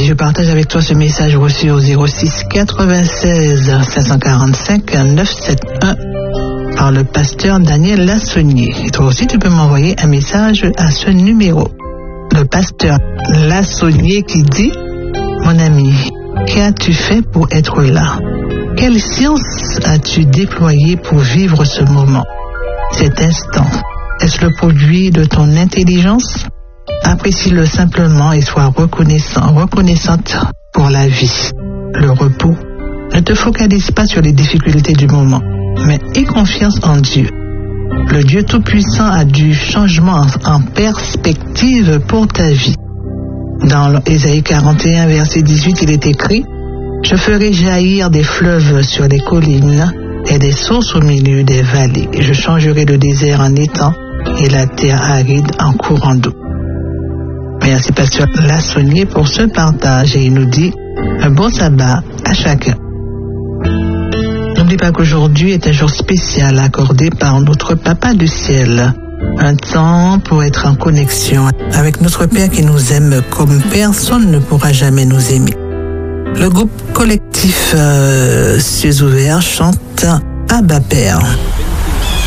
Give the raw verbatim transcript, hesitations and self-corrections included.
je partage avec toi ce message reçu au zéro six quatre-vingt-seize cinq cent quarante-cinq neuf cent soixante-onze par le pasteur Daniel Lassonnier. Et toi aussi, tu peux m'envoyer un message à ce numéro. Le pasteur Lassonnier qui dit: mon ami, qu'as-tu fait pour être là? Quelle science as-tu déployée pour vivre ce moment, cet instant? Est-ce le produit de ton intelligence? Apprécie-le simplement et sois reconnaissant, reconnaissante pour la vie, le repos. Ne te focalise pas sur les difficultés du moment, mais aie confiance en Dieu. Le Dieu Tout-Puissant a du changement en perspective pour ta vie. Dans Ésaïe quarante et un, verset dix-huit, il est écrit: je ferai jaillir des fleuves sur les collines et des sources au milieu des vallées. Je changerai le désert en étang et la terre aride en courant d'eau. Merci pasteur Lassonnier pour ce partage et il nous dit un bon sabbat à chacun. N'oublie pas qu'aujourd'hui est un jour spécial accordé par notre Papa du ciel. Un temps pour être en connexion avec notre Père qui nous aime comme personne ne pourra jamais nous aimer. Le groupe collectif euh, Cieux ouverts chante Abba Père.